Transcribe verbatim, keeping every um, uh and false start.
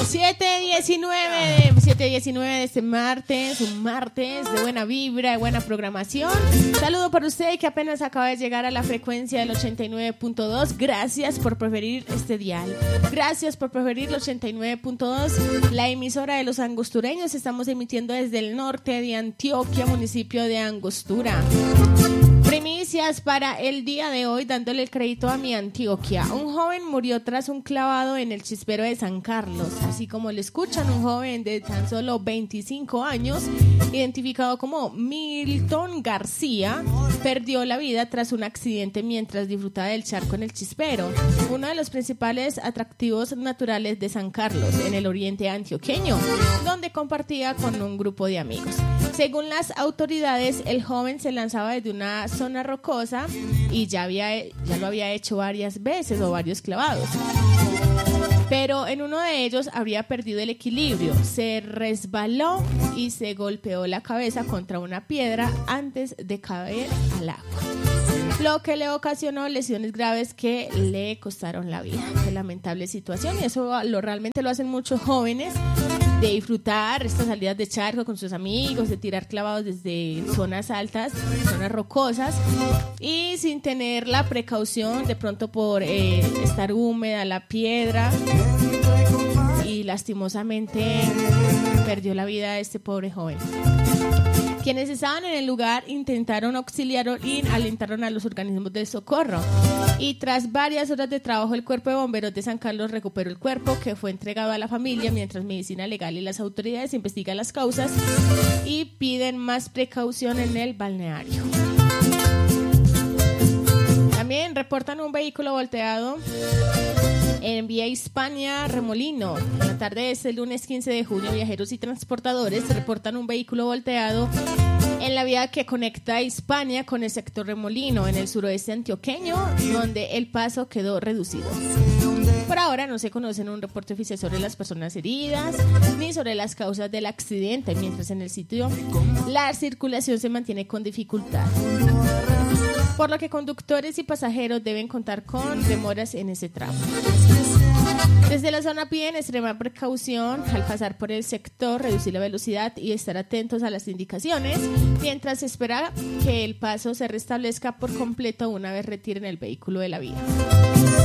siete diecinueve, siete diecinueve de este martes, un martes de buena vibra, de buena programación. Saludo para usted que apenas acaba de llegar a la frecuencia del ochenta y nueve punto dos. Gracias por preferir este dial. Gracias por preferir el ochenta y nueve punto dos, la emisora de los angostureños. Estamos emitiendo desde el norte de Antioquia, municipio de Angostura. Primicias para el día de hoy, dándole el crédito a mi Antioquia. Un joven murió tras un clavado en el chispero de San Carlos. Así como le escuchan, un joven de tan solo veinticinco años, identificado como Milton García, perdió la vida tras un accidente mientras disfrutaba del charco en el chispero, uno de los principales atractivos naturales de San Carlos, en el oriente antioqueño, donde compartía con un grupo de amigos. Según las autoridades, el joven se lanzaba desde una zona rocosa y ya, había, ya lo había hecho varias veces o varios clavados. Pero en uno de ellos habría perdido el equilibrio, se resbaló y se golpeó la cabeza contra una piedra antes de caer al agua, lo que le ocasionó lesiones graves que le costaron la vida. Qué lamentable situación, y eso lo realmente lo hacen muchos jóvenes, de disfrutar estas salidas de charco con sus amigos, de tirar clavados desde zonas altas, zonas rocosas, y sin tener la precaución de pronto por eh, estar húmeda la piedra, y lastimosamente perdió la vida de este pobre joven. Quienes estaban en el lugar intentaron auxiliar y alentaron a los organismos de socorro, y tras varias horas de trabajo el cuerpo de bomberos de San Carlos recuperó el cuerpo, que fue entregado a la familia, mientras medicina legal y las autoridades investigan las causas y piden más precaución en el balneario. También reportan un vehículo volteado en vía Hispania Remolino. En la tarde de este lunes quince de junio, viajeros y transportadores reportan un vehículo volteado en la vía que conecta Hispania con el sector Remolino, en el suroeste antioqueño, donde el paso quedó reducido. Por ahora no se conoce un reporte oficial sobre las personas heridas ni sobre las causas del accidente, mientras en el sitio la circulación se mantiene con dificultad, por lo que conductores y pasajeros deben contar con demoras en ese tramo. Desde la zona piden extrema precaución al pasar por el sector, reducir la velocidad y estar atentos a las indicaciones, mientras se espera que el paso se restablezca por completo una vez retiren el vehículo de la vía.